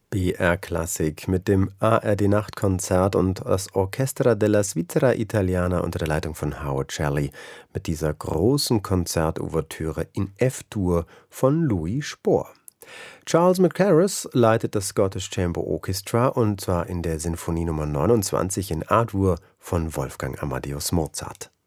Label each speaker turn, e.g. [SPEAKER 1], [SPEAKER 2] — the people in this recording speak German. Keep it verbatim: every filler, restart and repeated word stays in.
[SPEAKER 1] B R-Klassik mit dem A R D-Nachtkonzert und das Orchestra della Svizzera Italiana unter der Leitung von Howard Shelley mit dieser großen Konzertouvertüre in F-Dur von Louis Spohr. Charles Mackerras leitet das Scottish Chamber Orchestra und zwar in der Sinfonie Nummer neunundzwanzig in A-Dur von Wolfgang Amadeus Mozart.